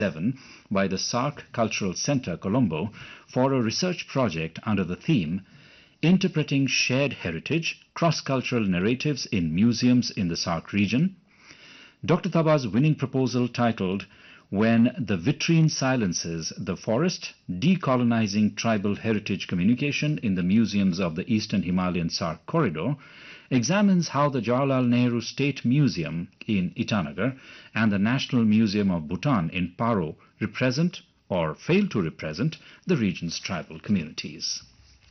by the SARC Cultural Center, Colombo, for a research project under the theme Interpreting Shared Heritage, Cross-Cultural Narratives in Museums in the SARC Region. Dr. Taba's winning proposal titled When the Vitrine Silences the Forest, Decolonizing Tribal Heritage Communication in the Museums of the Eastern Himalayan SARC Corridor examines how the Jawaharlal Nehru State Museum in Itanagar and the National Museum of Bhutan in Paro represent or fail to represent the region's tribal communities.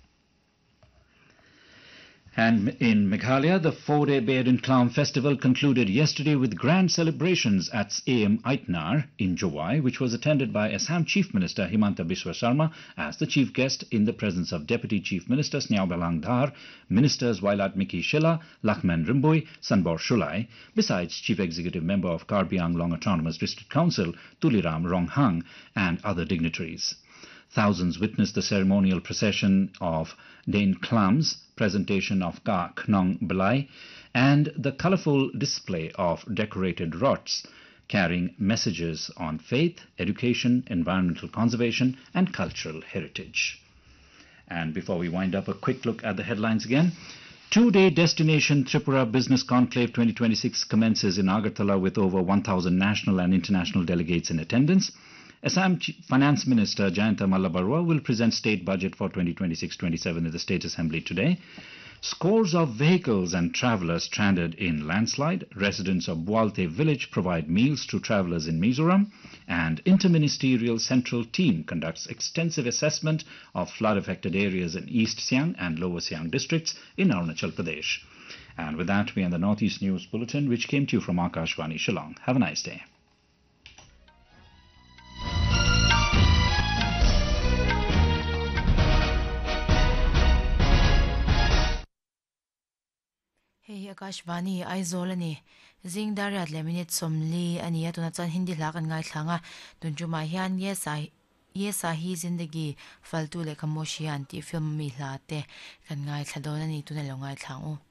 And in Meghalaya, the 4-day Beard and Clown Festival concluded yesterday with grand celebrations at AM Aitnar in Jowai, which was attended by Assam Chief Minister Himanta Biswa Sarma as the chief guest in the presence of Deputy Chief Minister Sneaw Balang Dhar, Ministers Wailat Miki Shila, Lakman Rimbui, Sanbor Shulai, besides Chief Executive Member of Karbi Anglong Autonomous District Council, Tuliram Ronghang, and other dignitaries. Thousands witnessed the ceremonial procession of Dane Clams, presentation of Ka Knong Belai, and the colorful display of decorated rots carrying messages on faith, education, environmental conservation, and cultural heritage. And before we wind up, a quick look at the headlines again. 2-day destination Tripura Business Conclave 2026 commences in Agartala with over 1,000 national and international delegates in attendance. Assam Finance Minister Jayanta Malla Barua will present state budget for 2026-27 in the State Assembly today. Scores of vehicles and travellers stranded in landslide. Residents of Bualte village provide meals to travellers in Mizoram. And Interministerial Central Team conducts extensive assessment of flood-affected areas in East Siang and Lower Siang districts in Arunachal Pradesh. And with that, we end the Northeast News Bulletin, which came to you from Akashvani Shillong. Have a nice day. Hey Akashvani Aizolani Zing Darat Leminit Somli and Yatunatan Hindi Lakan Ngai Thanga Dunjuma Hian Yesa hi zindagi faltu le kamoshian ti film mi late kan ngai thadona ni tunelongai thangu